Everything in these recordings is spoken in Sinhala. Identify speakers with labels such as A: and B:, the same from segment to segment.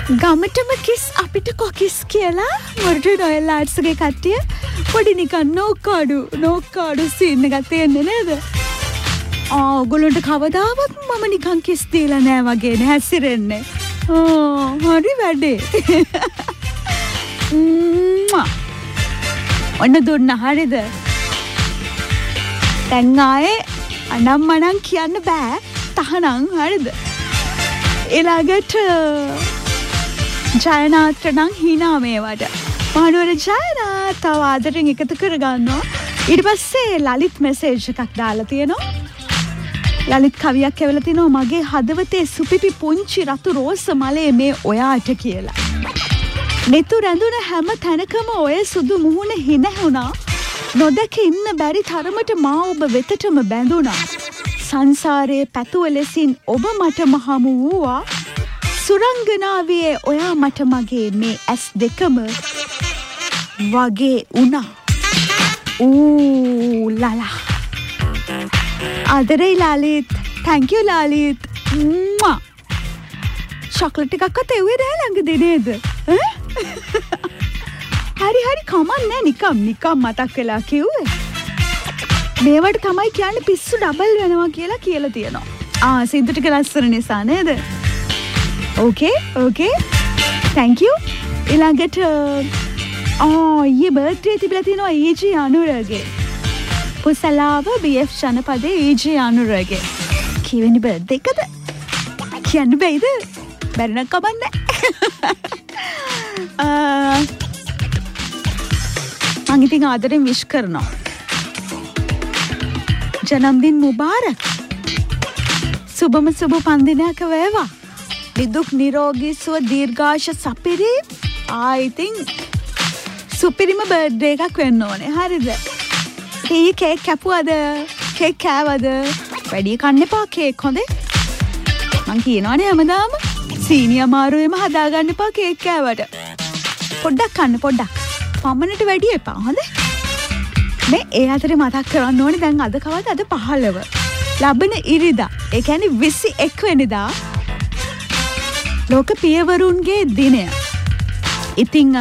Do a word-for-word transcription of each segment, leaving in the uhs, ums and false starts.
A: ගමටම කිස් අපිට කොකිස් කියලා මොරට නොයල් ආර්ට්ස්ගේ කට්ටිය පොඩි නිකන් නෝකාඩු නෝකාඩු සීන් එකක් තියෙන්නේ නේද? ආ ඔයගොල්ලන්ට කවදාවත් මම නිකන් කිස් දීලා නෑ වගේ නේ හැසිරෙන්නේ. ආ හරි වැඩේ. ඔන්න දුන්න හරිද? දැන් ආයේ අනම් මනම් කියන්න බෑ. තහනම් හරිද? ඊළඟට ජයනාත් නම් හිනා මේවට. මහනුවර ජයනාත් තව ආදරෙන් එකතු කරගන්නවා. ඊට පස්සේ ලලිත් මෙසේජ් එකක් දාලා තියෙනවා. ලලිත් කවියක් එවලා තිනවා මගේ හදවතේ සුපිපි පුංචි රතු රෝස මලේ මේ ඔයාට කියලා. නිතු රැඳුන හැම තැනකම ඔය සුදු මුහුණ හිනැහුණා. නොදැක ඉන්න බැරි තරමට මා ඔබ වෙතටම බැඳුණා. සංසාරයේ පැතුව ලෙසින් ඔබ මටම හමු වූවා. සුරංගනාවේ ඔයා මට මගේ මේ ඇස් දෙකම වගේ වුණා. ඌ ලලා. ආදරේ Lalith. thank you Lalith. මුවා. Chocolate එකක්වත් එව්වේ නැහැ ළඟදී නේද? හරි හරි කමන්නේ නිකම් නිකම් මතක් වෙලා කිව්වේ. මේවට තමයි කියන්නේ පිස්සු ඩබල් වෙනවා කියලා කියලා තියෙනවා. ආ සින්දු ටික ලස්සන නිසා නේද? Okay, okay. Thank you. ඊළඟට ආ ඊයේ බර්ත්ඩේ තිබිලා තියෙනවා ඊජී අනුරගේ. පුසලාව බී එෆ් ජනපදයේ ඊජී අනුරගේ. කීවෙනි බර්ත්ඩේ එකද? කියන්න බැයිද? බැරි නම් කමන්නේ. ආ මං ඉතින් ආදරෙන් විශ් කරනවා. ජනම්දින් මුබාරක්. සුබම සුබ පන්දිනයක වේවා. නිදුක් නිරෝගී සුව දීර්ඝාෂ සපිරි. ආ ඉතින් සුපිරිම බර්ත්ඩේ එකක් වෙන්න ඕනේ. හරිද? ඊ කේක් කැපුවද? කේක් කෑවද? වැඩි කන්න එපා කේක් හොඳේ. මං කියනවනේ හැමදාම සීනි අමාරුවෙම හදාගන්න එපා කේක් කෑවට. පොඩ්ඩක් කන්න පොඩ්ඩක්. පමණට වැඩි එපා හොඳේ. මේ ඒ අතරේ මතක් කරන්න ඕනේ දැන් අද කවද අද පහළව. ලබන ඉරිදා. ඒ කියන්නේ විසි එක් වෙනිදා ලෝක පියවරුන්ගේ දිනය. ඉතින්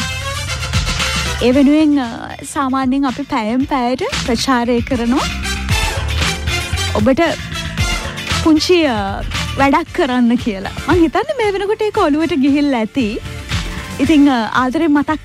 A: ඒ වෙනුවෙන් සාමාන්‍යයෙන් අපි පැයෙන් පැයට ප්‍රචාරය කරනවා. ඔබට පුංචි වැඩක් කරන්න කියලා. මං හිතන්නේ මේ වෙනකොට ඒක ඔළුවට ගිහිල්ලා ඇති. ඉතින් ආදරේ මතක්